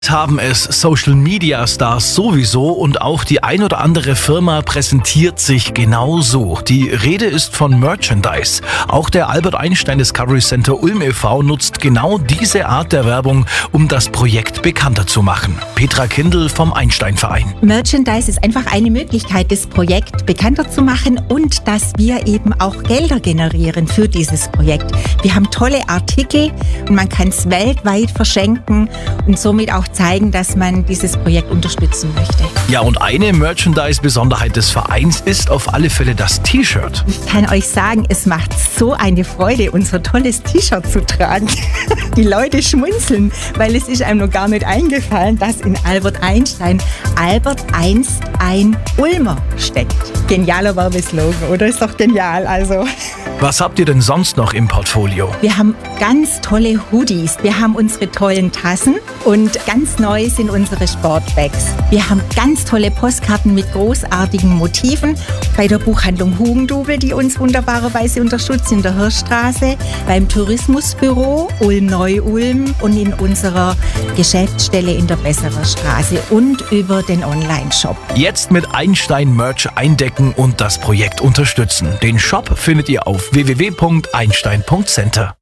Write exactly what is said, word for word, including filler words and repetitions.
Haben es Social Media Stars sowieso und auch die ein oder andere Firma präsentiert sich genau so. Die Rede ist von Merchandise. Auch der Albert Einstein Discovery Center Ulm e V nutzt genau diese Art der Werbung, um das Projekt bekannter zu machen. Petra Kindl vom Einstein-Verein. Merchandise ist einfach eine Möglichkeit, das Projekt bekannter zu machen und dass wir eben auch Gelder generieren für dieses Projekt. Wir haben tolle Artikel und man kann es weltweit verschenken und somit auch zeigen, dass man dieses Projekt unterstützen möchte. Ja, und eine Merchandise-Besonderheit des Vereins ist auf alle Fälle das T-Shirt. Ich kann euch sagen, es macht so eine Freude, unser tolles T-Shirt zu tragen. Die Leute schmunzeln, weil es ist einem noch gar nicht eingefallen, dass in Albert Einstein Albert einst ein Ulmer steckt. Genialer Werbeslogan, oder? Ist doch genial, also. Was habt ihr denn sonst noch im Portfolio? Wir haben ganz tolle Hoodies, wir haben unsere tollen Tassen und ganz neu sind unsere Sportbags. Wir haben ganz tolle Postkarten mit großartigen Motiven bei der Buchhandlung Hugendubel, die uns wunderbarerweise unterstützt in der Hirschstraße, beim Tourismusbüro Ulm-Neu-Ulm und in unserer Geschäftsstelle in der Besserer Straße und über den Online-Shop. Jetzt mit Einstein Merch eindecken und das Projekt unterstützen. Den Shop findet ihr auf w w w punkt einstein punkt center.